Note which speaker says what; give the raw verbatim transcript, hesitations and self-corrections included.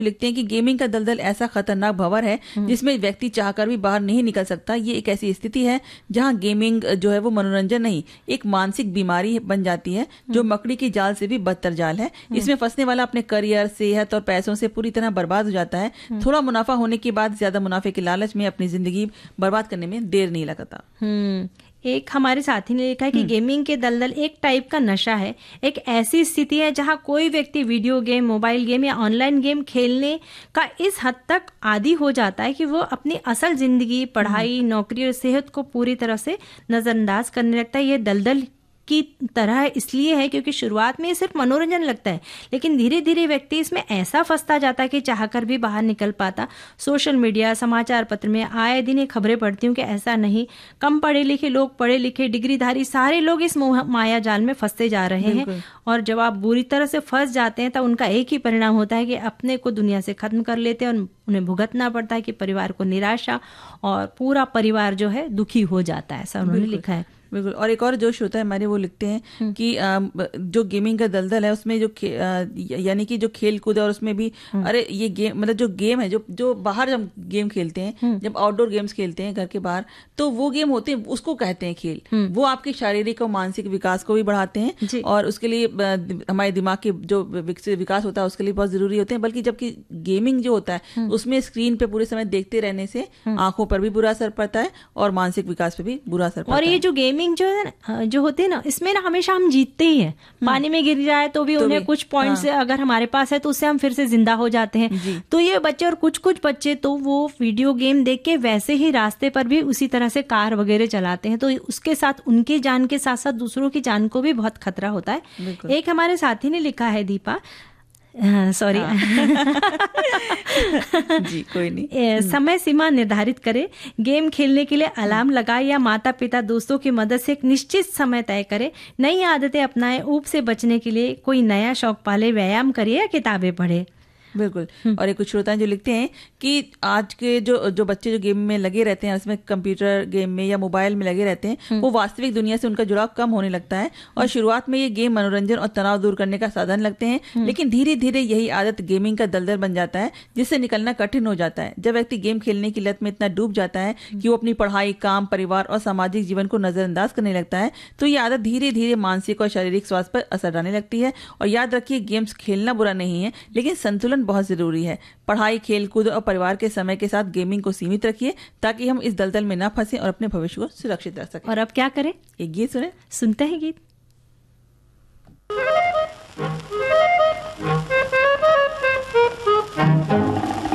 Speaker 1: लिखते हैं कि गेमिंग का दलदल ऐसा खतरनाक भंवर है जिसमें व्यक्ति चाहकर भी बाहर नहीं निकल सकता। ये एक ऐसी स्थिति है जहां गेमिंग जो है वो मनोरंजन नहीं, एक मानसिक बीमारी बन जाती है जो मकड़ी की जाल से भी बदतर जाल है। इसमें फंसने वाला अपने करियर, सेहत और पैसों से पूरी तरह बर्बाद हो जाता है। थोड़ा मुनाफा होने के बाद ज्यादा मुनाफे के लालच में अपनी जिंदगी बर्बाद करने में देर नहीं लगता।
Speaker 2: हम्म एक हमारे साथी ने लिखा है कि गेमिंग के दलदल एक टाइप का नशा है, एक ऐसी स्थिति है जहां कोई व्यक्ति वीडियो गेम, मोबाइल गेम या ऑनलाइन गेम खेलने का इस हद तक आदी हो जाता है कि वो अपनी असल जिंदगी, पढ़ाई, नौकरी और सेहत को पूरी तरह से नजरअंदाज करने लगता है। ये दलदल की तरह इसलिए है क्योंकि शुरुआत में ये सिर्फ मनोरंजन लगता है, लेकिन धीरे धीरे व्यक्ति इसमें ऐसा फंसता जाता है कि चाहकर भी बाहर निकल पाता। सोशल मीडिया, समाचार पत्र में आए दिन ये खबरें पढ़ती हूँ कि ऐसा नहीं, कम पढ़े लिखे लोग, पढ़े लिखे, डिग्रीधारी सारे लोग इस माया जाल में फंसते जा रहे हैं। और जब आप बुरी तरह से फंस जाते हैं तो उनका एक ही परिणाम होता है कि अपने को दुनिया से खत्म कर लेते हैं और उन्हें भुगतना पड़ता है कि परिवार को निराशा, और पूरा परिवार जो है दुखी हो जाता है। ऐसा उन्होंने लिखा है।
Speaker 1: बिल्कुल। और एक और जो श्रोता है हमारे वो लिखते हैं कि जो गेमिंग का दलदल है उसमें जो यानी कि जो खेल कूद है और उसमें भी अरे ये गेम मतलब जो गेम है जो जो बाहर जब गेम खेलते हैं, जब आउटडोर गेम्स खेलते हैं घर के बाहर, तो वो गेम होते हैं उसको कहते हैं खेल। वो आपके शारीरिक और मानसिक विकास को भी बढ़ाते हैं और उसके लिए हमारे दिमाग के जो विकास होता है उसके लिए बहुत जरूरी होते हैं। बल्कि जबकि गेमिंग जो होता है उसमें स्क्रीन पे पूरे समय देखते रहने से आंखों पर भी बुरा असर पड़ता है और मानसिक विकास पे भी बुरा असर पड़ता है।
Speaker 2: और ये जो गेमिंग जो है जो होते हैं ना, इसमें ना हमेशा हम जीतते ही हैं। पानी में गिर जाए तो भी तो उन्हें भी, कुछ पॉइंट हाँ। से अगर हमारे पास है तो उससे हम फिर से जिंदा हो जाते हैं। तो ये बच्चे और कुछ कुछ बच्चे तो वो वीडियो गेम देख के वैसे ही रास्ते पर भी उसी तरह से कार वगैरह चलाते हैं, तो उसके साथ उनकी जान के साथ साथ दूसरों की जान को भी बहुत खतरा होता है। एक हमारे साथी ने लिखा है, दीपा, सॉरी
Speaker 1: जी कोई नहीं,
Speaker 2: समय सीमा निर्धारित करें, गेम खेलने के लिए अलार्म लगाए या माता पिता दोस्तों की मदद से एक निश्चित समय तय करें। नई आदतें अपनाएं, ऊब से बचने के लिए कोई नया शौक पाले, व्यायाम करिए या किताबें पढ़े।
Speaker 1: बिल्कुल। और एक कुछ श्रोता जो लिखते हैं कि आज के जो जो बच्चे जो गेम में लगे रहते हैं, उसमें कंप्यूटर गेम में या मोबाइल में लगे रहते हैं, वो वास्तविक दुनिया से उनका जुड़ाव कम होने लगता है। और शुरुआत में ये गेम मनोरंजन और तनाव दूर करने का साधन लगते हैं, लेकिन धीरे धीरे यही आदत गेमिंग का दलदल बन जाता है जिससे निकलना कठिन हो जाता है। जब व्यक्ति गेम खेलने की लत में इतना डूब जाता है कि वो अपनी पढ़ाई, काम, परिवार और सामाजिक जीवन को नजरअंदाज करने लगता है, तो ये आदत धीरे धीरे मानसिक और शारीरिक स्वास्थ्य पर असर डालने लगती है। और याद रखिए, गेम्स खेलना बुरा नहीं है, लेकिन संतुलन बहुत जरूरी है। पढ़ाई, खेलकूद और परिवार के समय के साथ गेमिंग को सीमित रखिए ताकि हम इस दलदल में ना फंसे और अपने भविष्य को सुरक्षित रख सकें।
Speaker 2: और अब क्या करें?
Speaker 1: एक गीत सुने,
Speaker 2: सुनते हैं गीत।